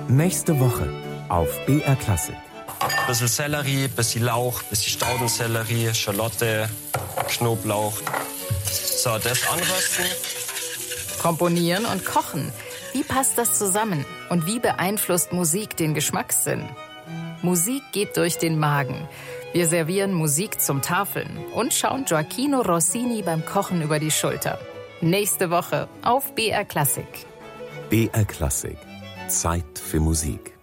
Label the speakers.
Speaker 1: Nächste Woche auf BR Klassik.
Speaker 2: Bisschen Sellerie, bisschen Lauch, bisschen Staudensellerie, Schalotte, Knoblauch. So, das anrösten.
Speaker 3: Komponieren und kochen. Wie passt das zusammen? Und wie beeinflusst Musik den Geschmackssinn? Musik geht durch den Magen. Wir servieren Musik zum Tafeln und schauen Gioacchino Rossini beim Kochen über die Schulter. Nächste Woche auf BR Klassik.
Speaker 1: BR Klassik. Zeit für Musik.